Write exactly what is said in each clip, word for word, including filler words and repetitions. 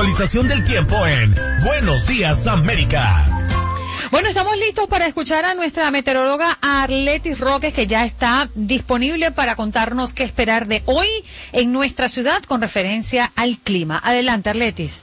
actualización del tiempo en Buenos Días América. Bueno, estamos listos para escuchar a nuestra meteoróloga Arletis Roques, que ya está disponible para contarnos qué esperar de hoy en nuestra ciudad con referencia al clima. Adelante, Arletis.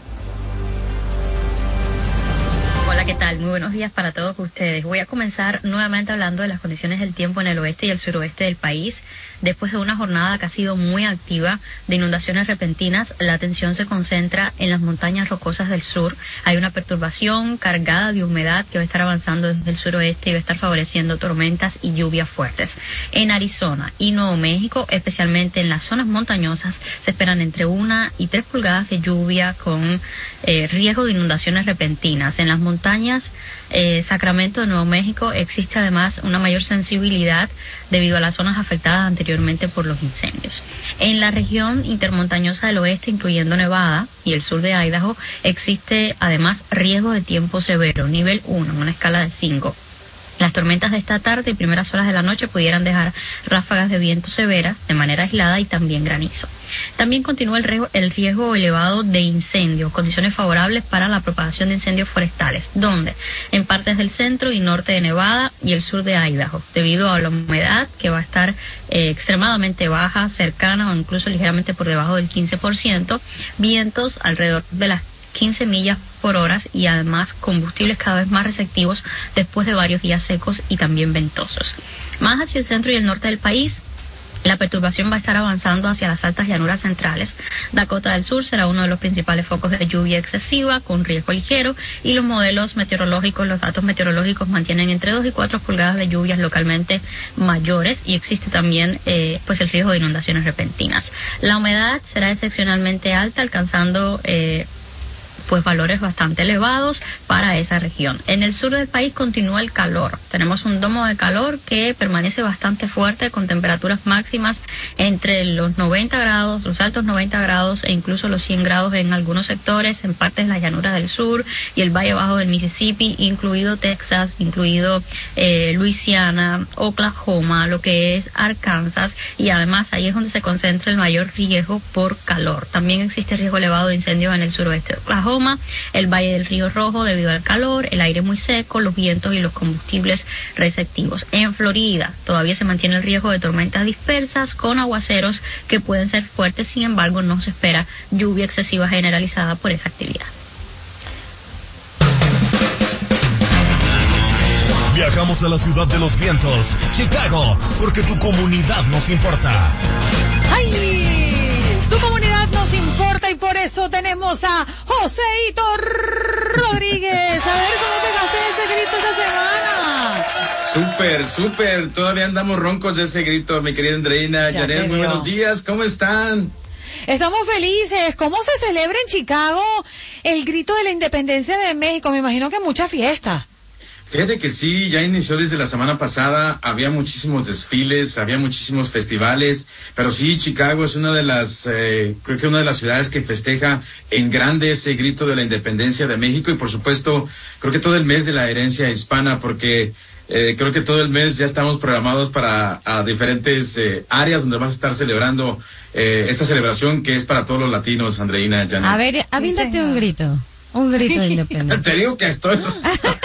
Hola, ¿qué tal? Muy buenos días para todos ustedes. Voy a comenzar nuevamente hablando de las condiciones del tiempo en el oeste y el suroeste del país. Después de una jornada que ha sido muy activa de inundaciones repentinas, la atención se concentra en las montañas rocosas del sur. Hay una perturbación cargada de humedad que va a estar avanzando desde el suroeste y va a estar favoreciendo tormentas y lluvias fuertes. En Arizona y Nuevo México, especialmente en las zonas montañosas, se esperan entre una y tres pulgadas de lluvia con eh, riesgo de inundaciones repentinas. En las montañas Eh, Sacramento de Nuevo México existe además una mayor sensibilidad debido a las zonas afectadas anteriormente por los incendios. En la región intermontañosa del oeste, incluyendo Nevada y el sur de Idaho, existe además riesgo de tiempo severo, nivel uno, en una escala de cinco. Las tormentas de esta tarde y primeras horas de la noche pudieran dejar ráfagas de viento severas de manera aislada y también granizo. También continúa el riesgo, el riesgo elevado de incendios, condiciones favorables para la propagación de incendios forestales, donde en partes del centro y norte de Nevada y el sur de Idaho, debido a la humedad que va a estar eh, extremadamente baja, cercana o incluso ligeramente por debajo del quince por ciento, vientos alrededor de las quince millas por hora y además combustibles cada vez más receptivos después de varios días secos y también ventosos. Más hacia el centro y el norte del país, la perturbación va a estar avanzando hacia las altas llanuras centrales. Dakota del Sur será uno de los principales focos de lluvia excesiva con riesgo ligero, y los modelos meteorológicos, los datos meteorológicos mantienen entre dos y cuatro pulgadas de lluvias localmente mayores, y existe también eh, pues el riesgo de inundaciones repentinas. La humedad será excepcionalmente alta, alcanzando eh, pues valores bastante elevados para esa región. En el sur del país continúa el calor. Tenemos un domo de calor que permanece bastante fuerte, con temperaturas máximas entre los noventa grados, los altos noventa grados e incluso los cien grados en algunos sectores, en partes de la llanura del sur y el valle bajo del Mississippi, incluido Texas, incluido eh, Luisiana, Oklahoma, lo que es Arkansas, y además ahí es donde se concentra el mayor riesgo por calor. También existe riesgo elevado de incendios en el suroeste de Oklahoma, el Valle del Río Rojo debido al calor, el aire muy seco, los vientos y los combustibles receptivos. En Florida todavía se mantiene el riesgo de tormentas dispersas con aguaceros que pueden ser fuertes, sin embargo no se espera lluvia excesiva generalizada por esa actividad. Viajamos a la ciudad de los vientos, Chicago, porque tu comunidad nos importa. ¡Ay! Tu comunidad nos importa y por eso tenemos a Joseito Rodríguez. A ver cómo te gasté ese grito esta semana. Súper, súper. Todavía andamos roncos de ese grito, mi querida Andreina. Janet, muy buenos días. ¿Cómo están? Estamos felices. ¿Cómo se celebra en Chicago el grito de la independencia de México? Me imagino que mucha fiesta. Fíjate que sí, ya inició desde la semana pasada, había muchísimos desfiles, había muchísimos festivales, pero sí, Chicago es una de las, eh, creo que una de las ciudades que festeja en grande ese grito de la independencia de México, y por supuesto, creo que todo el mes de la herencia hispana, porque eh, creo que todo el mes ya estamos programados para a diferentes eh, áreas donde vas a estar celebrando eh, esta celebración que es para todos los latinos, Andreina, Janet. A ver, avíndate un grito. Un grito de independencia. Te digo que estoy... No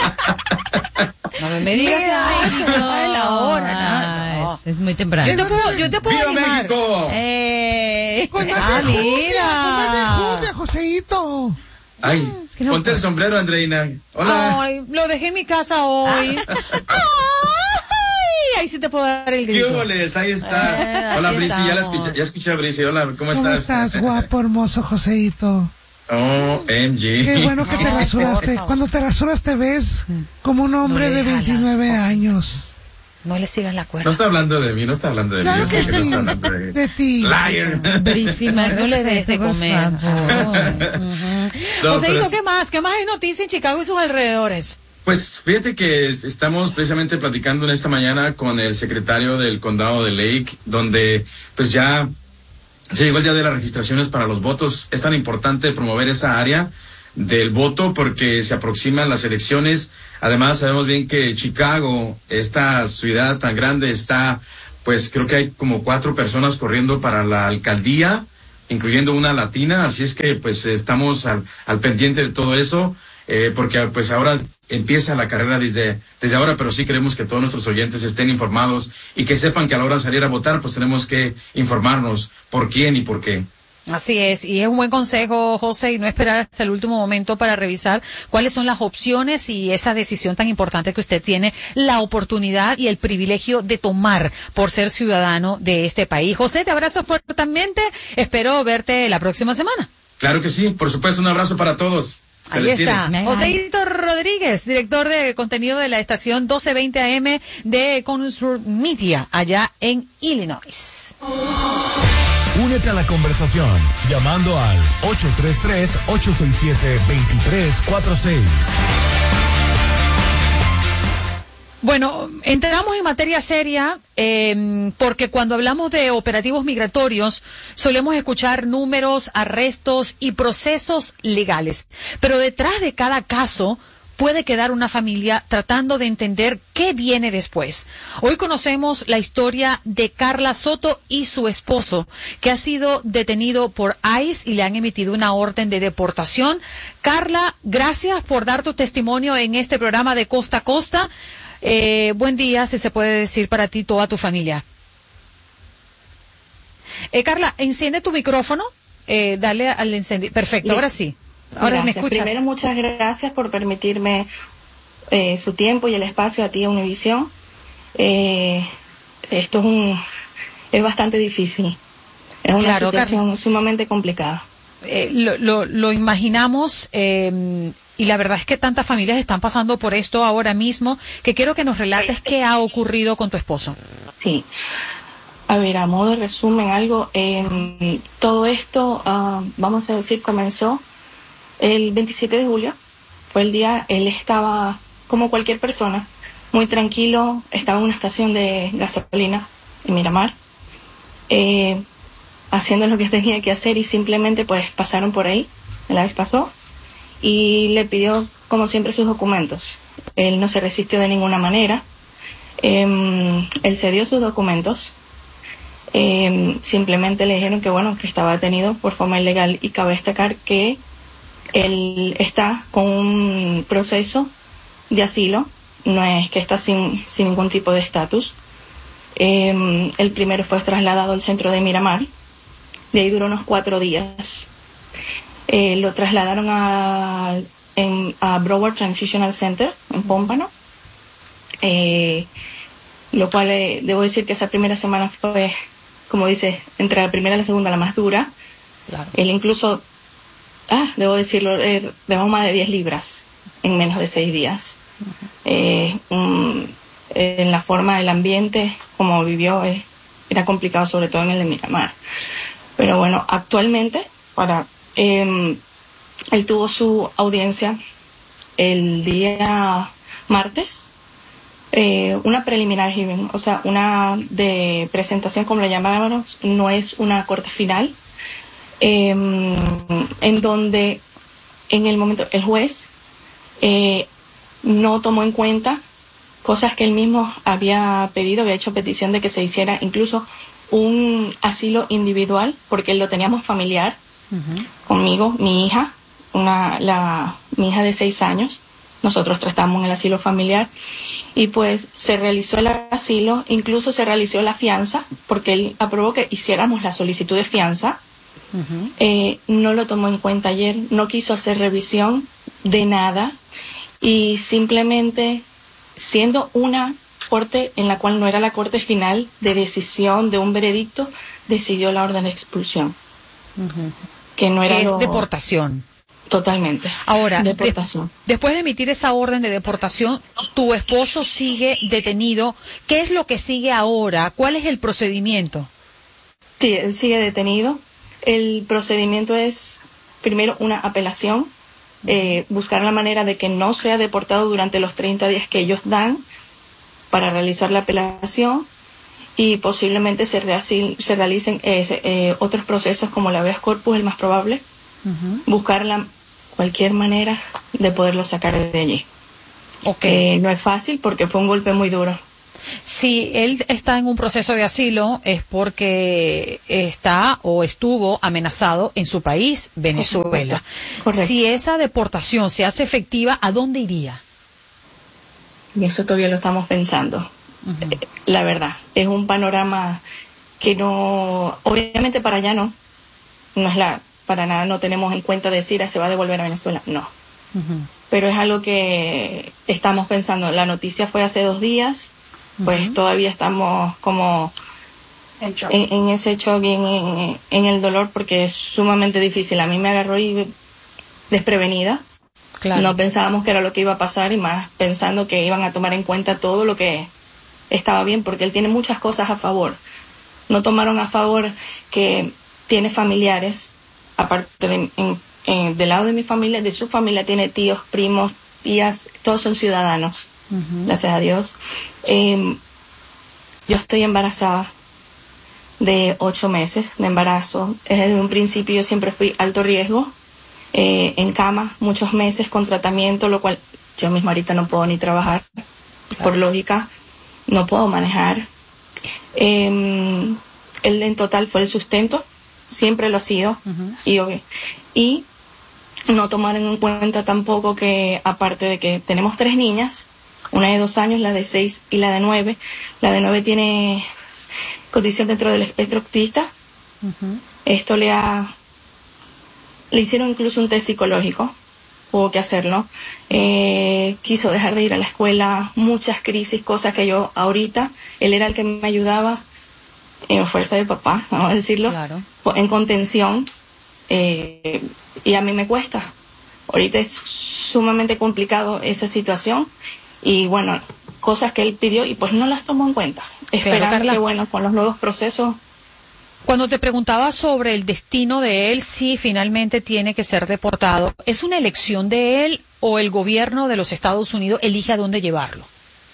me digas que México es la hora. No, es, es muy temprano. Yo te puedo, yo te puedo ¡Viva animar. México! Eh. Con más Ah, enjundia, con más mira. enjundia, Joseito. Ay, Es que no ponte el puedo. sombrero, Andreina. Hola. Ay, lo dejé en mi casa hoy. Ay, ahí sí te puedo dar el ¿Qué grito. óboles? Ahí está. Eh, Hola, aquí Brisi, ya la estamos. escuché, ya escuché a Brisi. Hola, ¿cómo estás? ¿Cómo estás, guapo, hermoso Joseito? Oh, M G. Qué bueno que te Ay, rasuraste. por favor. Cuando te rasuras te ves como un hombre No le de jalas, veintinueve José. años. No le sigas la cuerda. No está hablando de mí, no está hablando de Claro mí. que Yo sé no sí, está hablando de mí. de ti. Liar. Brisi, más No le dejes respeto, de por comer. favor. No, Joseito, pero- ¿qué más? ¿Qué más hay noticia en Chicago y sus alrededores? Pues fíjate que es- estamos precisamente platicando en esta mañana con el secretario del condado de Lake, donde pues ya se llegó el día de las registraciones para los votos. Es tan importante promover esa área del voto porque se aproximan las elecciones. Además sabemos bien que Chicago, esta ciudad tan grande, está, pues creo que hay como cuatro personas corriendo para la alcaldía, incluyendo una latina, así es que pues estamos al, al pendiente de todo eso, eh, porque pues ahora empieza la carrera desde, desde ahora, pero sí queremos que todos nuestros oyentes estén informados y que sepan que a la hora de salir a votar pues tenemos que informarnos por quién y por qué. Así es, y es un buen consejo, José, y no esperar hasta el último momento para revisar cuáles son las opciones y esa decisión tan importante que usted tiene la oportunidad y el privilegio de tomar por ser ciudadano de este país. José, te abrazo fuertemente, espero verte la próxima semana. Claro que sí, por supuesto, un abrazo para todos. Se Ahí les está, quiere. Joséito Rodríguez, director de contenido de la estación doce veinte A M de Consumer Media, allá en Illinois. Únete a la conversación llamando al ocho tres tres, ocho seis siete, dos tres cuatro seis. Bueno, entramos en materia seria eh, porque cuando hablamos de operativos migratorios solemos escuchar números, arrestos y procesos legales. Pero detrás de cada caso puede quedar una familia tratando de entender qué viene después. Hoy conocemos la historia de Carla Soto y su esposo, que ha sido detenido por ICE y le han emitido una orden de deportación. Carla, gracias por dar tu testimonio en este programa de Costa a Costa. Eh, buen día, si se puede decir para ti, toda tu familia. Eh, Carla, enciende tu micrófono, eh, dale al encendido. Perfecto, ahora sí. Ahora Gracias. me escuchas. Primero, muchas gracias por permitirme eh, su tiempo y el espacio a ti, a Univisión. Eh, esto es un es bastante difícil. Es una Claro, situación Carla. sumamente complicada. Eh, lo, lo, lo imaginamos eh, y la verdad es que tantas familias están pasando por esto ahora mismo que quiero que nos relates qué ha ocurrido con tu esposo. Sí. A ver, a modo de resumen, algo, eh, todo esto, uh, vamos a decir, comenzó el veintisiete de julio. Fue el día, él estaba, como cualquier persona, muy tranquilo, estaba en una estación de gasolina en Miramar, eh, haciendo lo que tenía que hacer y simplemente pues pasaron por ahí, la vez pasó, y le pidió, como siempre, sus documentos. Él no se resistió de ninguna manera, eh, él cedió sus documentos. Eh, simplemente le dijeron que bueno, que estaba detenido por forma ilegal y cabe destacar que él está con un proceso de asilo, no es que está sin, sin ningún tipo de estatus. Eh, el primero fue trasladado al centro de Miramar, de ahí duró unos cuatro días. Eh, lo trasladaron a, en, a Broward Transitional Center en Pómpano, eh, lo cual eh, debo decir que esa primera semana fue, como dice, entre la primera y la segunda la más dura. Claro. Él incluso, ah, debo decirlo, eh, rebajó más de diez libras en menos de seis días. Uh-huh. eh, um, eh, en la forma del ambiente, como vivió, eh, era complicado, sobre todo en el de Miramar. Pero bueno, actualmente, para eh, él tuvo su audiencia el día martes, eh, una preliminar hearing, o sea, una de presentación, como le llamábamos, no es una corte final, eh, en donde en el momento el juez eh, no tomó en cuenta cosas que él mismo había pedido, había hecho petición de que se hiciera incluso un asilo individual, porque lo teníamos familiar, uh-huh, conmigo, mi hija, una, la, mi hija de seis años, nosotros tratamos en el asilo familiar, y pues se realizó el asilo, incluso se realizó la fianza, porque él aprobó que hiciéramos la solicitud de fianza. Uh-huh. Eh, no lo tomó en cuenta ayer, no quiso hacer revisión de nada, y simplemente, siendo una corte en la cual no era la corte final de decisión de un veredicto, decidió la orden de expulsión. Uh-huh. Que no era es lo... deportación. Totalmente. Ahora, deportación. De, después de emitir esa orden de deportación, tu esposo sigue detenido. ¿Qué es lo que sigue ahora? ¿Cuál es el procedimiento? Sí, él sigue detenido. El procedimiento es, primero, una apelación, eh, buscar la manera de que no sea deportado durante los treinta días que ellos dan para realizar la apelación, y posiblemente se, reasil, se realicen eh, eh, otros procesos como la habeas corpus, el más probable, uh-huh, buscar la, cualquier manera de poderlo sacar de allí. Okay. Eh, no es fácil porque fue un golpe muy duro. Si él está en un proceso de asilo es porque está o estuvo amenazado en su país, Venezuela. Correcto. Si esa deportación se hace efectiva, ¿a dónde iría? Y eso todavía lo estamos pensando. Uh-huh. Eh, la verdad, es un panorama que no, obviamente para allá no, no es la, para nada no tenemos en cuenta decir, ah, se va a devolver a Venezuela, no. Uh-huh. Pero es algo que estamos pensando. La noticia fue hace dos días, pues uh-huh. todavía estamos como en, en ese shock y en, en, en el dolor, porque es sumamente difícil. A mí me agarró y desprevenida. Claro. No pensábamos que era lo que iba a pasar, y más pensando que iban a tomar en cuenta todo lo que estaba bien, porque él tiene muchas cosas a favor. No tomaron a favor que tiene familiares, aparte de, en, en, del lado de mi familia, de su familia, tiene tíos, primos, tías, todos son ciudadanos, uh-huh. gracias a Dios. Eh, yo estoy embarazada de ocho meses de embarazo. Desde un principio yo siempre fui alto riesgo, eh, en cama, muchos meses con tratamiento, lo cual yo misma ahorita no puedo ni trabajar, claro. por lógica, no puedo manejar. Eh, él en total fue el sustento, siempre lo ha sido, uh-huh. y, okay. y no tomar en cuenta tampoco que, aparte de que tenemos tres niñas, una de dos años, la de seis y la de nueve, la de nueve tiene condición dentro del espectro autista. Uh-huh. Esto le ha, le hicieron incluso un test psicológico, hubo que hacerlo, eh, quiso dejar de ir a la escuela, muchas crisis, cosas que yo ahorita, él era el que me ayudaba en fuerza de papá, vamos a decirlo, claro. en contención, eh, y a mí me cuesta. Ahorita es sumamente complicado esa situación, y bueno, cosas que él pidió y pues no las tomó en cuenta, esperando claro, que bueno, con los nuevos procesos. Cuando te preguntaba sobre el destino de él, si finalmente tiene que ser deportado, ¿es una elección de él o el gobierno de los Estados Unidos elige a dónde llevarlo?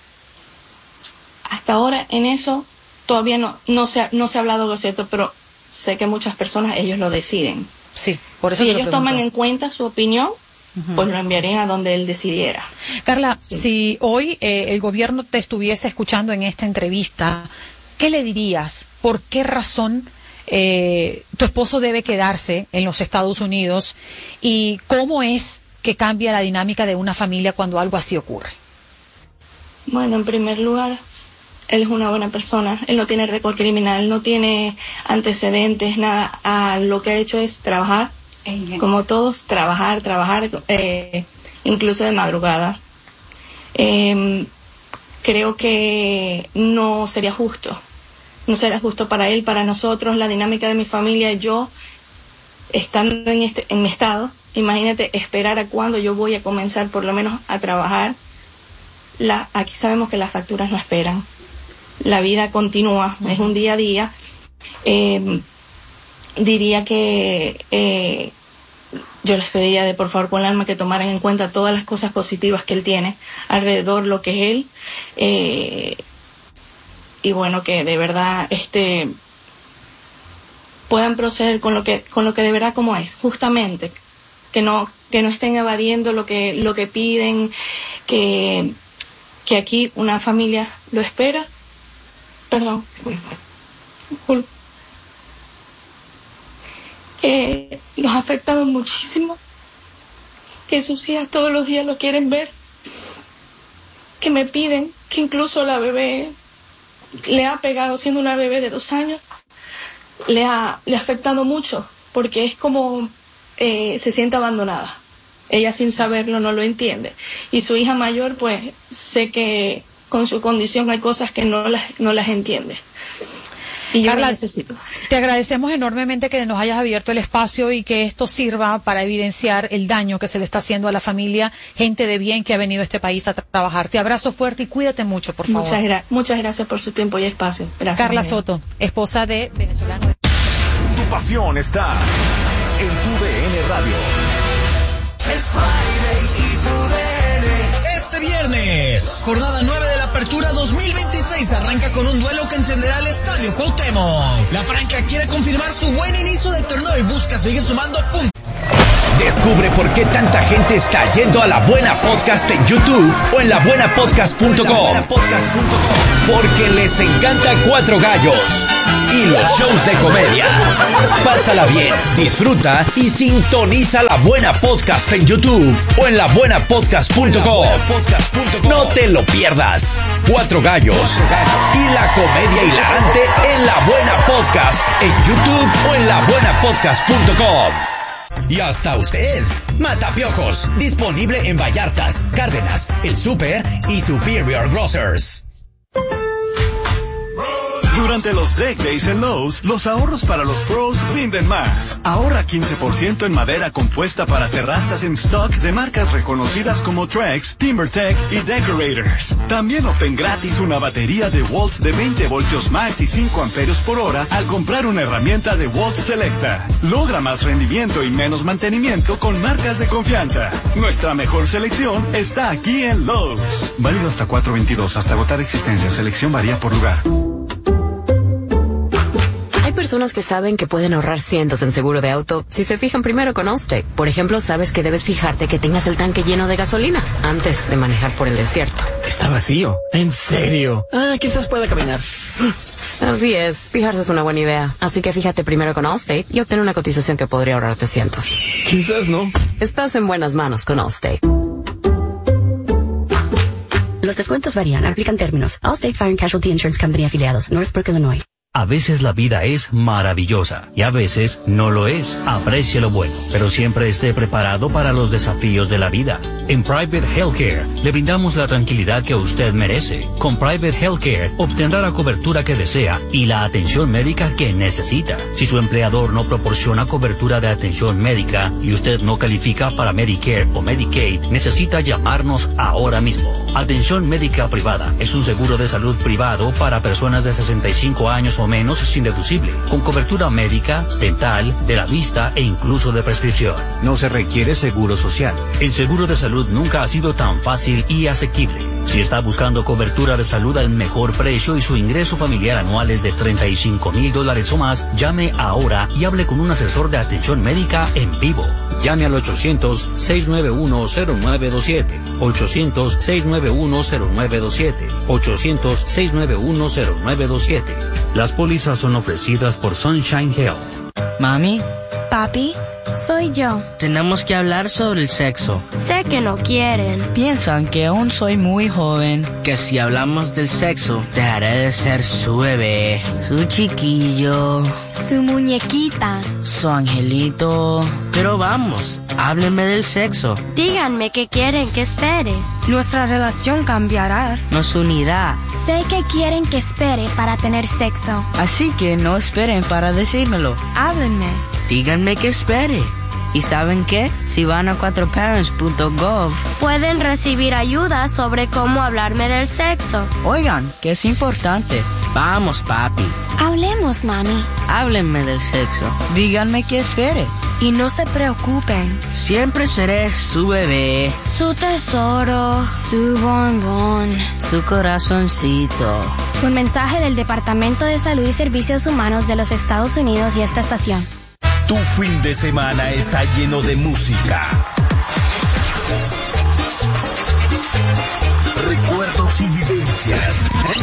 Hasta ahora en eso todavía no, no, se, ha, no se ha hablado lo cierto, pero sé que muchas personas, ellos lo deciden. Sí, por eso si te lo ellos pregunto. toman en cuenta su opinión, uh-huh. pues lo enviarían a donde él decidiera. Carla, sí. si hoy eh, el gobierno te estuviese escuchando en esta entrevista, ¿qué le dirías? ¿Por qué razón eh, tu esposo debe quedarse en los Estados Unidos? ¿Y cómo es que cambia la dinámica de una familia cuando algo así ocurre? Bueno, en primer lugar, él es una buena persona, él no tiene récord criminal, no tiene antecedentes, nada. Ah, lo que ha hecho es trabajar, como todos, trabajar, trabajar, eh, incluso de madrugada. Eh, creo que no sería justo, no sería justo para él, para nosotros, la dinámica de mi familia, yo, estando en, este, en mi estado, imagínate esperar a cuándo yo voy a comenzar por lo menos a trabajar. La, aquí sabemos que las facturas no esperan. La vida continúa, uh-huh. es un día a día. Eh, diría que eh, yo les pediría de por favor con el alma que tomaran en cuenta todas las cosas positivas que él tiene alrededor, lo que es él. Eh, y bueno, que de verdad este puedan proceder con lo que con lo que de verdad como es, justamente. Que no, que no estén evadiendo lo que, lo que piden, que, que aquí una familia lo espera. Perdón. Que nos ha afectado muchísimo. Que sus hijas todos los días lo quieren ver. Que me piden, que incluso la bebé le ha pegado, siendo una bebé de dos años, le ha, le ha afectado mucho, porque es como eh, se siente abandonada. Ella sin saberlo no lo entiende. Y su hija mayor, pues, sé que con su condición hay cosas que no las, no las entiende. Y yo Carla, lo necesito. Te agradecemos enormemente que nos hayas abierto el espacio y que esto sirva para evidenciar el daño que se le está haciendo a la familia, gente de bien que ha venido a este país a tra- trabajar. Te abrazo fuerte y cuídate mucho, por favor. Muchas, gra- muchas gracias por su tiempo y espacio. Gracias. Carla Soto, esposa de venezolano. Tu pasión está en tu D N Radio. Es Friday y tu D N. Este viernes, jornada nueve de la Apertura dos mil veintiséis arranca con un duelo que encenderá el Estadio Cuauhtémoc. La Franca quiere confirmar su buen inicio del torneo y busca seguir sumando puntos. Descubre por qué tanta gente está yendo a La Buena Podcast en YouTube o en la buena podcast punto com. Porque les encanta Cuatro Gallos y los shows de comedia. Pásala bien, disfruta y sintoniza La Buena Podcast en YouTube o en la buena podcast punto com. No te lo pierdas. Cuatro Gallos y la comedia hilarante en La Buena Podcast en YouTube o en la buena podcast punto com. Y hasta usted, Matapiojos, disponible en Vallartas, Cárdenas, El Super y Superior Grocers. Durante los Deck Days en Lowe's, los ahorros para los pros rinden más. Ahorra quince por ciento en madera compuesta para terrazas en stock de marcas reconocidas como Trex, TimberTech y Decorators. También obtén gratis una batería de Walt de veinte voltios max y cinco amperios por hora al comprar una herramienta de Walt Selecta. Logra más rendimiento y menos mantenimiento con marcas de confianza. Nuestra mejor selección está aquí en Lowe's. Válido hasta cuatro veintidós, hasta agotar existencia. Selección varía por lugar. Hay personas que saben que pueden ahorrar cientos en seguro de auto si se fijan primero con Allstate. Por ejemplo, sabes que debes fijarte que tengas el tanque lleno de gasolina antes de manejar por el desierto. Está vacío. ¿En serio? Ah, quizás pueda caminar. Así es, fijarse es una buena idea. Así que fíjate primero con Allstate y obtén una cotización que podría ahorrarte cientos. Quizás no. Estás en buenas manos con Allstate. Los descuentos varían, aplican términos. Allstate Fire and Casualty Insurance Company afiliados, Northbrook, Illinois. A veces la vida es maravillosa y a veces no lo es. Aprecie lo bueno, pero siempre esté preparado para los desafíos de la vida. En Private Healthcare le brindamos la tranquilidad que usted merece. Con Private Healthcare obtendrá la cobertura que desea y la atención médica que necesita. Si su empleador no proporciona cobertura de atención médica y usted no califica para Medicare o Medicaid, necesita llamarnos ahora mismo. Atención médica privada es un seguro de salud privado para personas de sesenta y cinco años o menos sin deducible, con cobertura médica, dental, de la vista e incluso de prescripción. No se requiere seguro social. El seguro de salud nunca ha sido tan fácil y asequible. Si está buscando cobertura de salud al mejor precio y su ingreso familiar anual es de treinta y cinco mil dólares o más, llame ahora y hable con un asesor de atención médica en vivo. Llame al ochocientos, seiscientos noventa y uno, cero nueve dos siete, ochocientos, seiscientos noventa y uno, cero nueve dos siete, ochocientos, seiscientos noventa y uno, cero nueve dos siete. Las pólizas son ofrecidas por Sunshine Health. Mami. Papi, soy yo. Tenemos que hablar sobre el sexo. Sé que no quieren. Piensan que aún soy muy joven. Que si hablamos del sexo, dejaré de ser su bebé, su chiquillo, su muñequita, su angelito. Pero vamos, háblenme del sexo. Díganme qué quieren que espere. Nuestra relación cambiará. Nos unirá. Sé que quieren que espere para tener sexo. Así que no esperen para decírmelo. Háblenme. Díganme que espere. ¿Y saben qué? Si van a cuatro parents punto gov, pueden recibir ayuda sobre cómo hablarme del sexo. Oigan, que es importante. Vamos, papi. Hablemos, mami. Háblenme del sexo. Díganme que espere. Y no se preocupen. Siempre seré su bebé, su tesoro, su bombón, su corazoncito. Un mensaje del Departamento de Salud y Servicios Humanos de los Estados Unidos y esta estación. Tu fin de semana está lleno de música, recuerdos y vivencias.